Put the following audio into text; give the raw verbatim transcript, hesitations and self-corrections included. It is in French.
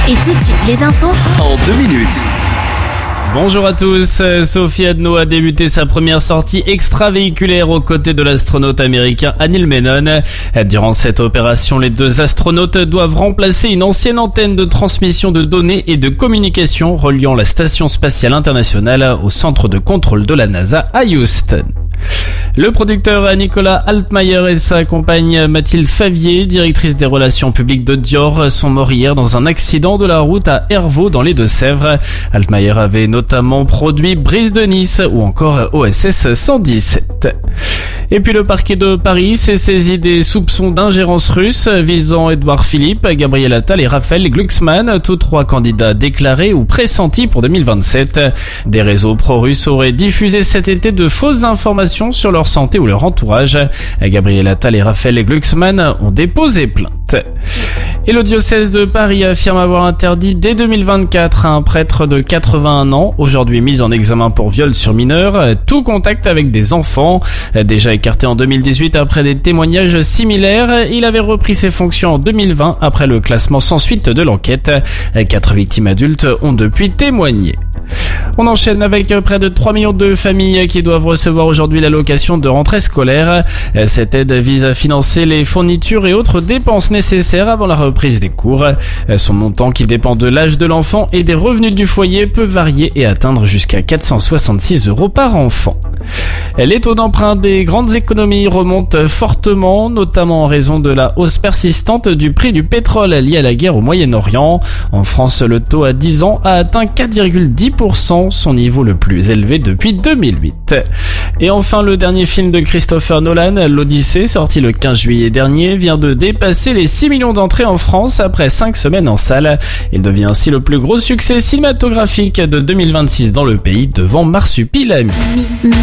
Et tout de suite, les infos en deux minutes. Bonjour à tous, Sophie Adno a débuté sa première sortie extravéhiculaire aux côtés de l'astronaute américain Anil Menon. Durant cette opération, les deux astronautes doivent remplacer une ancienne antenne de transmission de données et de communication reliant la Station Spatiale Internationale au centre de contrôle de la NASA à Houston. Le producteur Nicolas Altmaier et sa compagne Mathilde Favier, directrice des relations publiques de Dior, sont morts hier dans un accident de la route à Hervaux dans les Deux-Sèvres. Altmaier avait notamment produit Brise de Nice ou encore O S S cent dix-sept. Et puis le parquet de Paris s'est saisi des soupçons d'ingérence russe visant Édouard Philippe, Gabriel Attal et Raphaël Glucksmann, tous trois candidats déclarés ou pressentis pour deux mille vingt-sept. Des réseaux pro-russes auraient diffusé cet été de fausses informations sur leur santé ou leur entourage. Gabriel Attal et Raphaël Glucksmann ont déposé plainte. Et le diocèse de Paris affirme avoir interdit dès deux mille vingt-quatre à un prêtre de quatre-vingt-un ans, aujourd'hui mis en examen pour viol sur mineur, tout contact avec des enfants. Déjà écarté en deux mille dix-huit après des témoignages similaires, il avait repris ses fonctions en deux mille vingt après le classement sans suite de l'enquête. Quatre victimes adultes ont depuis témoigné. On enchaîne avec près de trois millions de familles qui doivent recevoir aujourd'hui l'allocation de rentrée scolaire. Cette aide vise à financer les fournitures et autres dépenses nécessaires avant la reprise des cours. Son montant, qui dépend de l'âge de l'enfant et des revenus du foyer, peut varier et atteindre jusqu'à quatre cent soixante-six euros par enfant. Les taux d'emprunt des grandes économies remontent fortement, notamment en raison de la hausse persistante du prix du pétrole lié à la guerre au Moyen-Orient. En France, le taux à dix ans a atteint quatre virgule dix pour cent, son niveau le plus élevé depuis deux mille huit. Et enfin, le dernier film de Christopher Nolan, l'Odyssée, sorti le quinze juillet dernier, vient de dépasser les six millions d'entrées en France après cinq semaines en salle. Il devient ainsi le plus gros succès cinématographique de deux mille vingt-six dans le pays, devant Marsupilami.